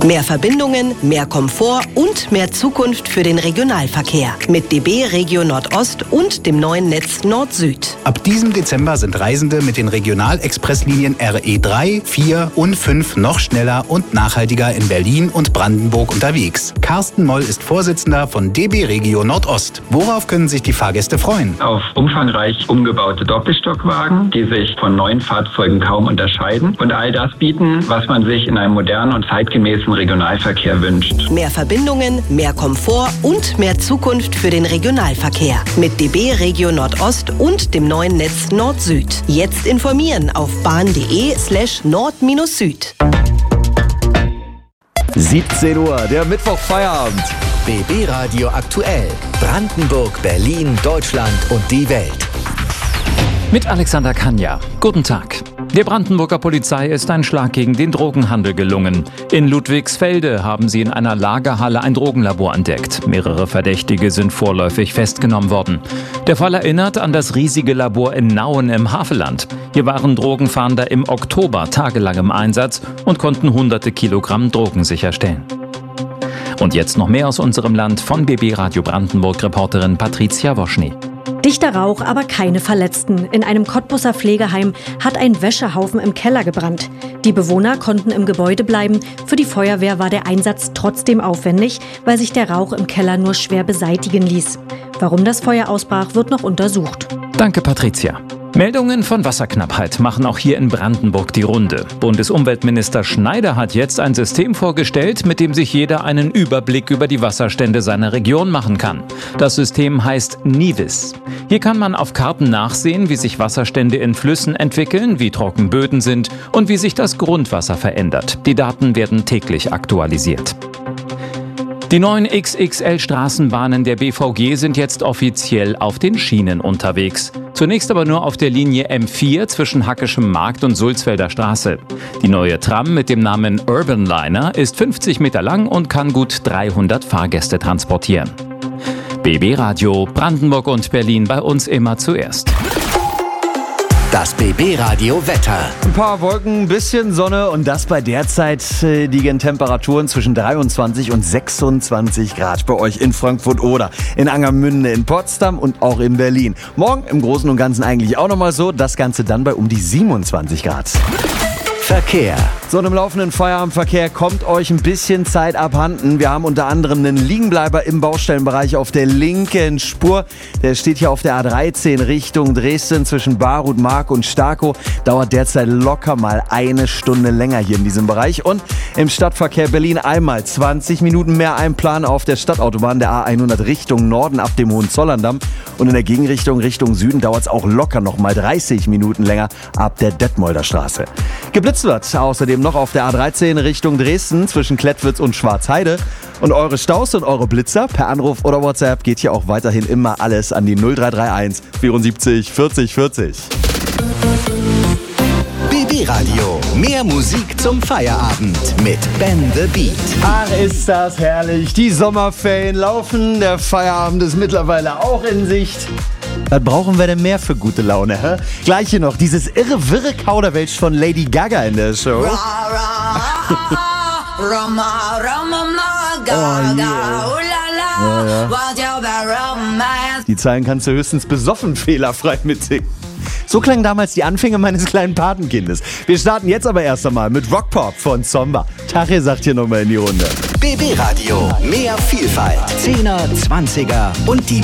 Mehr Verbindungen, mehr Komfort und mehr Zukunft für den Regionalverkehr. Mit DB Regio Nordost und dem neuen Netz Nord-Süd. Ab diesem Dezember sind Reisende mit den Regionalexpresslinien RE3, 4 und 5 noch schneller und nachhaltiger in Berlin und Brandenburg unterwegs. Carsten Moll ist Vorsitzender von DB Regio Nordost. Worauf können sich die Fahrgäste freuen? Auf umfangreich umgebaute Doppelstockwagen, die sich von neuen Fahrzeugen kaum unterscheiden und all das bieten, was man sich in einem modernen und zeitgemäßen Regionalverkehr wünscht. Mehr Verbindungen, mehr Komfort und mehr Zukunft für den Regionalverkehr. Mit DB Regio Nordost und dem neuen Netz Nord-Süd. Jetzt informieren auf bahn.de/nord-süd. 17 Uhr, der Mittwoch-Feierabend. BB Radio aktuell. Brandenburg, Berlin, Deutschland und die Welt. Mit Alexander Kanja. Guten Tag. Der Brandenburger Polizei ist ein Schlag gegen den Drogenhandel gelungen. In Ludwigsfelde haben sie in einer Lagerhalle ein Drogenlabor entdeckt. Mehrere Verdächtige sind vorläufig festgenommen worden. Der Fall erinnert an das riesige Labor in Nauen im Havelland. Hier waren Drogenfahnder im Oktober tagelang im Einsatz und konnten hunderte Kilogramm Drogen sicherstellen. Und jetzt noch mehr aus unserem Land von BB Radio Brandenburg-Reporterin Patricia Woschny. Dichter Rauch, aber keine Verletzten. In einem Cottbuser Pflegeheim hat ein Wäschehaufen im Keller gebrannt. Die Bewohner konnten im Gebäude bleiben. Für die Feuerwehr war der Einsatz trotzdem aufwendig, weil sich der Rauch im Keller nur schwer beseitigen ließ. Warum das Feuer ausbrach, wird noch untersucht. Danke, Patricia. Meldungen von Wasserknappheit machen auch hier in Brandenburg die Runde. Bundesumweltminister Schneider hat jetzt ein System vorgestellt, mit dem sich jeder einen Überblick über die Wasserstände seiner Region machen kann. Das System heißt Nivis. Hier kann man auf Karten nachsehen, wie sich Wasserstände in Flüssen entwickeln, wie trocken Böden sind und wie sich das Grundwasser verändert. Die Daten werden täglich aktualisiert. Die neuen XXL-Straßenbahnen der BVG sind jetzt offiziell auf den Schienen unterwegs. Zunächst aber nur auf der Linie M4 zwischen Hackeschem Markt und Sulzfelder Straße. Die neue Tram mit dem Namen Urban Liner ist 50 Meter lang und kann gut 300 Fahrgäste transportieren. BB Radio Brandenburg und Berlin, bei uns immer zuerst. Das BB Radio Wetter. Ein paar Wolken, ein bisschen Sonne und das bei derzeit liegen Temperaturen zwischen 23 und 26 Grad bei euch in Frankfurt oder in Angermünde, in Potsdam und auch in Berlin. Morgen im Großen und Ganzen eigentlich auch nochmal so, das Ganze dann bei um die 27 Grad. Verkehr. So, im laufenden Feierabendverkehr kommt euch ein bisschen Zeit abhanden. Wir haben unter anderem einen Liegenbleiber im Baustellenbereich auf der linken Spur. Der steht hier auf der A13 Richtung Dresden zwischen Barut, Mark und Starkow. Dauert derzeit locker mal eine Stunde länger hier in diesem Bereich. Und im Stadtverkehr Berlin einmal 20 Minuten mehr einplanen auf der Stadtautobahn der A100 Richtung Norden ab dem Hohenzollerndamm. Und in der Gegenrichtung Richtung Süden dauert es auch locker noch mal 30 Minuten länger ab der Detmolder Straße. Geblitzt wird außerdem noch auf der A13 Richtung Dresden zwischen Klettwitz und Schwarzheide. Und eure Staus und eure Blitzer per Anruf oder WhatsApp geht hier auch weiterhin immer alles an die 0331 74 40 40. BB Radio. Mehr Musik zum Feierabend mit Ben the Beat. Ach, ist das herrlich. Die Sommerferien laufen. Der Feierabend ist mittlerweile auch in Sicht. Was brauchen wir denn mehr für gute Laune, hä? Gleich hier noch dieses wirre Kauderwelsch von Lady Gaga in der Show. Die Zeilen kannst du höchstens besoffen fehlerfrei mitsingen. So klangen damals die Anfänge meines kleinen Patenkindes. Wir starten jetzt aber erst einmal mit Rockpop von Zomba. Tache sagt hier nochmal in die Runde. BB Radio. Mehr Vielfalt. 10er, 20er und die